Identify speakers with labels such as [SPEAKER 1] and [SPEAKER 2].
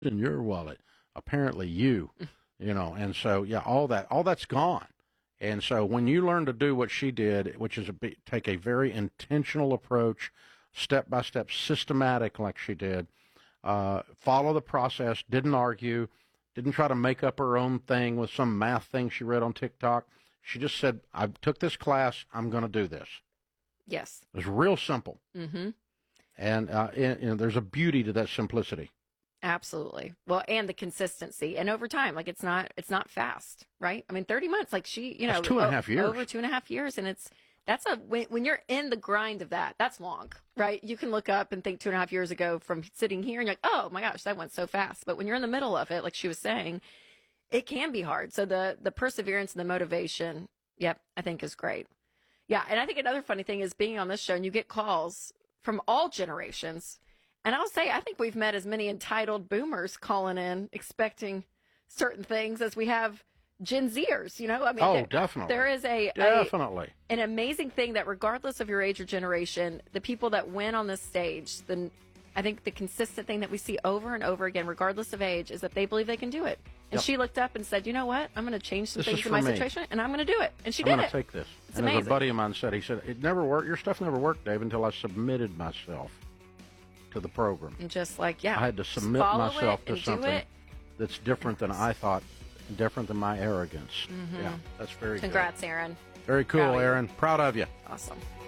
[SPEAKER 1] in your wallet? Apparently you know, and so, yeah, all that's gone. And so when you learn to do what she did, which is take a very intentional approach, step by step, systematic, like she did, follow the process, didn't argue, didn't try to make up her own thing with some math thing she read on TikTok. She just said, I took this class, I'm going to do this.
[SPEAKER 2] Yes.
[SPEAKER 1] It was real simple.
[SPEAKER 2] Mm-hmm.
[SPEAKER 1] And there's a beauty to that simplicity.
[SPEAKER 2] Absolutely. Well, and the consistency, and over time, like it's not fast, right? I mean, 30 months, like
[SPEAKER 1] That's 2.5 years.
[SPEAKER 2] over 2.5 years, and when you're in the grind of that, that's long, right? You can look up and think 2.5 years ago from sitting here, and you're like, oh my gosh, that went so fast. But when you're in the middle of it, like she was saying, it can be hard. So the perseverance and the motivation, yep, I think is great. Yeah, and I think another funny thing is being on this show, and you get calls from all generations. And I'll say, I think we've met as many entitled boomers calling in expecting certain things as we have Gen Zers. You know, I mean,
[SPEAKER 1] definitely.
[SPEAKER 2] There is
[SPEAKER 1] definitely
[SPEAKER 2] an amazing thing that regardless of your age or generation, the people that win on this stage, I think the consistent thing that we see over and over again, regardless of age, is that they believe they can do it. And
[SPEAKER 1] Yep.
[SPEAKER 2] she looked up and said, you know what? I'm going to change some
[SPEAKER 1] This
[SPEAKER 2] things
[SPEAKER 1] is
[SPEAKER 2] in
[SPEAKER 1] for
[SPEAKER 2] my
[SPEAKER 1] me.
[SPEAKER 2] situation, and I'm going to do it. And she
[SPEAKER 1] I'm
[SPEAKER 2] did
[SPEAKER 1] going
[SPEAKER 2] it.
[SPEAKER 1] to take this.
[SPEAKER 2] It's
[SPEAKER 1] and as
[SPEAKER 2] amazing.
[SPEAKER 1] a buddy of mine said, he said, it never worked. Your stuff never worked, Dave, until I submitted myself to the program.
[SPEAKER 2] And just like, yeah.
[SPEAKER 1] I had to
[SPEAKER 2] just
[SPEAKER 1] submit
[SPEAKER 2] follow
[SPEAKER 1] myself
[SPEAKER 2] it
[SPEAKER 1] to
[SPEAKER 2] and do
[SPEAKER 1] something
[SPEAKER 2] it.
[SPEAKER 1] that's different than I thought, different than my arrogance.
[SPEAKER 2] Mm-hmm.
[SPEAKER 1] Yeah, that's very
[SPEAKER 2] Congrats, Aaron.
[SPEAKER 1] good. Very cool,
[SPEAKER 2] Proud of you.
[SPEAKER 1] Aaron. Proud of you.
[SPEAKER 2] Awesome.